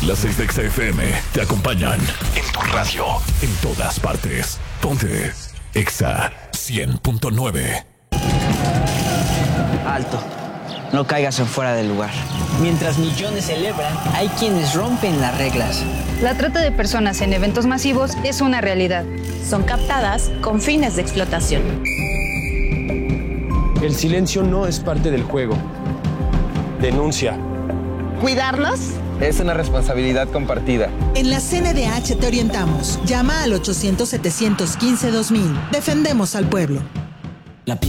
Las 6 de Exa FM te acompañan en tu radio, en todas partes. Ponte Exa 100.9. Alto. No caigas en fuera del lugar. Mientras millones celebran, hay quienes rompen las reglas. La trata de personas en eventos masivos es una realidad. Son captadas con fines de explotación. El silencio no es parte del juego. Denuncia. ¿Cuidarnos? Es una responsabilidad compartida. En la CNDH te orientamos. Llama al 800-715-2000. Defendemos al pueblo.